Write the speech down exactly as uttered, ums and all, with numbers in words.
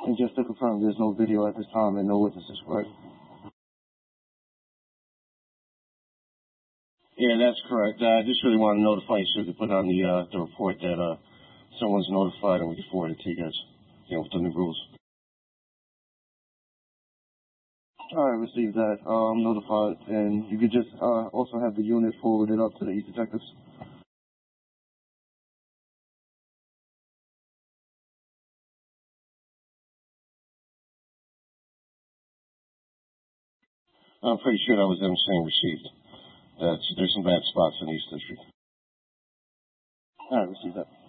And just to confirm, there's no video at this time and no witnesses, correct? Yeah, that's correct. Uh, I just really want to notify you so we can put on the uh, the report that uh, someone's notified and we can forward it to you guys, you know, with the new rules. All right, received that. Uh, I'm notified, and you could just uh, also have the unit forward it up to the East Detectives. I'm pretty sure that was them saying received. That's, there's some bad spots in East District. All right, received that.